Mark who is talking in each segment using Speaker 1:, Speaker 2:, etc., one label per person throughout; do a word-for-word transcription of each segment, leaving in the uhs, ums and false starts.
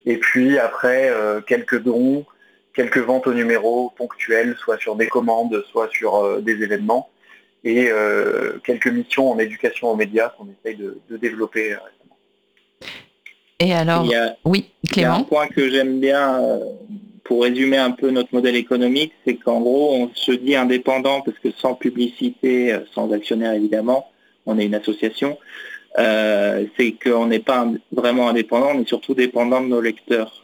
Speaker 1: Et puis après, euh, quelques dons, quelques ventes au numéro ponctuelles, soit sur des commandes, soit sur euh, des événements, et euh, quelques missions en éducation aux médias qu'on essaye de, de développer.
Speaker 2: Et
Speaker 3: Il y
Speaker 2: alors,
Speaker 3: a,
Speaker 2: oui,
Speaker 3: il y a un
Speaker 2: Clément?
Speaker 3: point que j'aime bien euh, pour résumer un peu notre modèle économique, c'est qu'en gros, on se dit indépendant parce que sans publicité, euh, sans actionnaire évidemment, on est une association, euh, c'est qu'on n'est pas vraiment indépendant, on est surtout dépendant de nos lecteurs.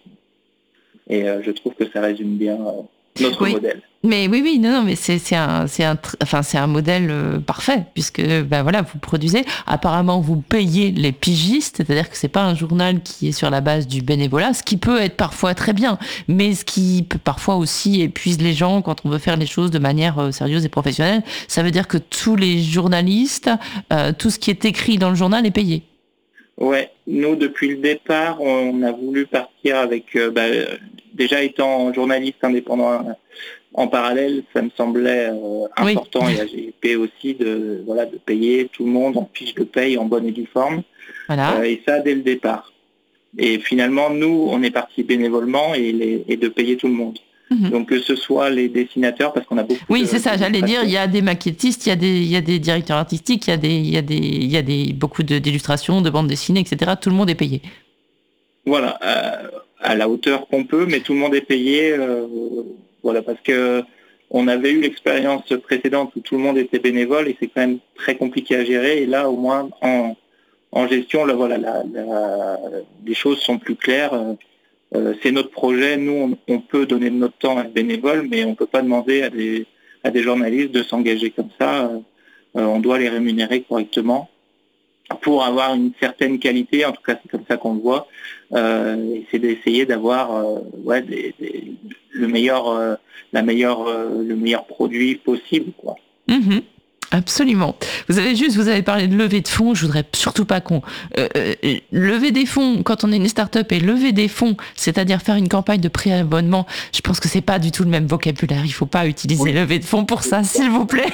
Speaker 3: Et euh, je trouve que ça résume bien euh, notre
Speaker 2: Oui.
Speaker 3: modèle.
Speaker 2: Mais oui, oui, non, non, mais c'est, c'est un, c'est un, tr- enfin, c'est un modèle euh, parfait puisque, ben voilà, vous produisez. Apparemment, vous payez les pigistes, c'est-à-dire que c'est pas un journal qui est sur la base du bénévolat, ce qui peut être parfois très bien, mais ce qui peut parfois aussi épuise les gens quand on veut faire les choses de manière euh, sérieuse et professionnelle. Ça veut dire que tous les journalistes, euh, tout ce qui est écrit dans le journal est payé.
Speaker 3: Ouais, nous depuis le départ, on a voulu partir avec, euh, bah, euh, déjà étant journaliste indépendant euh, en parallèle, ça me semblait euh,
Speaker 2: Oui,
Speaker 3: important et à G P aussi de, voilà, de payer tout le monde en fiche de paye en bonne et due forme, euh,
Speaker 2: voilà.
Speaker 3: et ça dès le départ. Et finalement, nous, on est parti bénévolement et, les, et de payer tout le monde.
Speaker 2: Mhm.
Speaker 3: Donc que ce soit les dessinateurs, parce qu'on a beaucoup
Speaker 2: Oui, c'est
Speaker 3: de-
Speaker 2: ça, j'allais dire, il
Speaker 3: d'illustrations.
Speaker 2: y a des maquettistes, il y a des, il y a des directeurs artistiques, il y a des, il y a des, il y a des, beaucoup de, d'illustrations, de bandes dessinées, et cetera. Tout le monde est payé.
Speaker 3: Voilà, euh, à la hauteur qu'on peut, mais tout le monde est payé. Euh, voilà, parce que on avait eu l'expérience précédente où tout le monde était bénévole et c'est quand même très compliqué à gérer. Et là, au moins, en, en gestion, là, voilà, la, la, les choses sont plus claires. Euh, c'est notre projet. Nous, on, on peut donner de notre temps à être bénévole, mais on ne peut pas demander à des, à des journalistes de s'engager comme ça. Euh, on doit les rémunérer correctement pour avoir une certaine qualité, en tout cas c'est comme ça qu'on le voit, euh, et c'est d'essayer d'avoir euh, ouais, des, des, le meilleur, euh, la meilleure, euh, le meilleur produit possible, quoi.
Speaker 2: Mhm. Absolument. Vous avez juste, vous avez parlé de levée de fonds. Je voudrais surtout pas qu'on euh, euh, lever des fonds quand on est une start-up et lever des fonds, c'est-à-dire faire une campagne de préabonnement. Je pense que c'est pas du tout le même vocabulaire. Il faut pas utiliser
Speaker 1: Oui,
Speaker 2: levée de fonds pour ça, s'il vous plaît.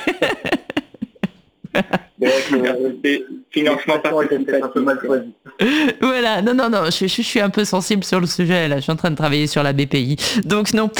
Speaker 1: c'est vrai que le-
Speaker 3: C'est financement
Speaker 1: l'expression était peut-être un peu mal
Speaker 3: participatif.
Speaker 1: choisie.
Speaker 2: Voilà, non, non, non, je, je, je suis un peu sensible sur le sujet, là, je suis en train de travailler sur la B P I, donc non,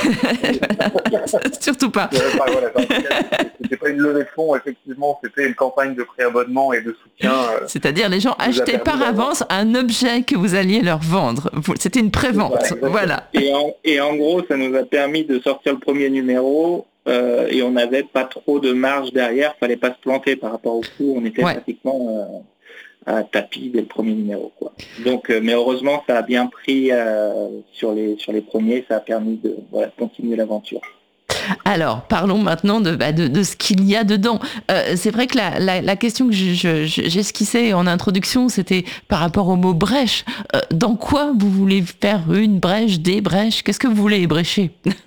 Speaker 2: surtout pas.
Speaker 1: Euh, enfin, voilà, enfin, en tout cas, c'était c'était pas une levée de fonds, effectivement, c'était une campagne de préabonnement et de soutien euh,
Speaker 2: C'est-à-dire les gens
Speaker 1: qui nous a
Speaker 2: achetaient
Speaker 1: permis
Speaker 2: par
Speaker 1: d'avoir.
Speaker 2: avance un objet que vous alliez leur vendre. C'était une
Speaker 1: C'est ça,
Speaker 2: prévente,
Speaker 1: exactement.
Speaker 2: voilà.
Speaker 3: Et en, et en gros, ça nous a permis de sortir le premier numéro euh, et on n'avait pas trop de marge derrière, fallait pas se planter par rapport au coût, on était
Speaker 2: Ouais.
Speaker 3: pratiquement euh, à tapis dès le premier numéro, quoi. Donc, euh, mais heureusement, ça a bien pris euh, sur les sur les premiers, ça a permis de voilà, continuer l'aventure.
Speaker 2: Alors, parlons maintenant de, bah, de, de ce qu'il y a dedans. Euh, c'est vrai que la, la, la question que je- je- je- j'esquissais en introduction, c'était par rapport au mot brèche. Euh, dans quoi vous voulez faire une brèche, des brèches? Qu'est-ce que vous voulez ébrécher?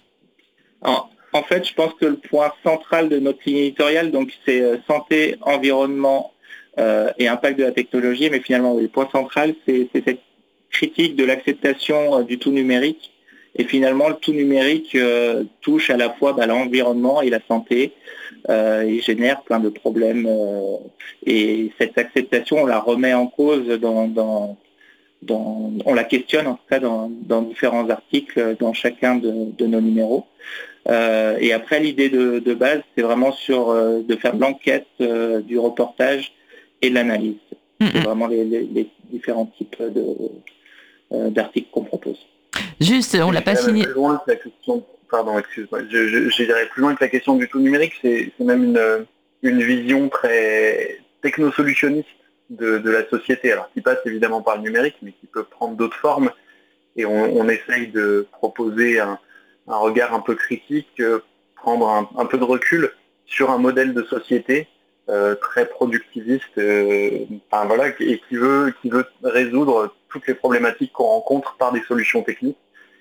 Speaker 3: En, en fait, je pense que le point central de notre ligne éditoriale, donc, c'est euh, santé, environnement euh, et impact de la technologie, mais finalement, oui, le point central, c'est c'est cette critique de l'acceptation euh, du tout numérique. Et finalement, le tout numérique euh, touche à la fois bah, l'environnement et la santé euh, et génère plein de problèmes. Euh, et cette acceptation, on la remet en cause dans, dans, dans on la questionne en tout cas dans, dans différents articles dans chacun de, de nos numéros. Euh, et après, l'idée de, de base, c'est vraiment sur euh, de faire de l'enquête, euh, du reportage et de l'analyse. C'est
Speaker 2: Mm-mm.
Speaker 3: vraiment les, les, les différents types de, euh, d'articles qu'on propose.
Speaker 2: Juste, on
Speaker 1: Et
Speaker 2: l'a pas
Speaker 1: j'irais même
Speaker 2: signé.
Speaker 1: plus loin que la question. Pardon, excuse-moi. Je, je, j'irais plus loin que la question du tout numérique. C'est, c'est même une, une vision très technosolutionniste de, de la société. Alors, qui passe évidemment par le numérique, mais qui peut prendre d'autres formes. Et on, on essaye de proposer un, un regard un peu critique, euh, prendre un, un peu de recul sur un modèle de société euh, très productiviste, euh, enfin, voilà, et qui veut, qui veut résoudre toutes les problématiques qu'on rencontre par des solutions techniques.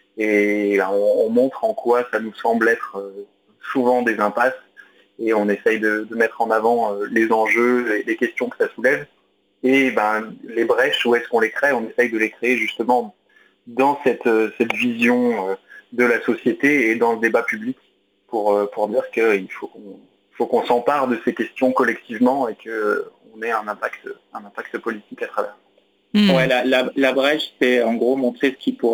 Speaker 1: Et ben, on, on montre en quoi ça nous semble être euh, souvent des impasses, et on essaye de, de mettre en avant euh, les enjeux, les, les questions que ça soulève. Et ben, les brèches, où est-ce qu'on les crée? On essaye de les créer justement dans cette, euh, cette vision euh, de la société et dans le débat public pour, euh, pour dire qu'il faut qu'on, faut qu'on s'empare de ces questions collectivement et qu'on ait un impact, un impact politique à travers.
Speaker 3: Mmh. Ouais, la, la, la brèche, c'est en gros montrer ce qui pourrait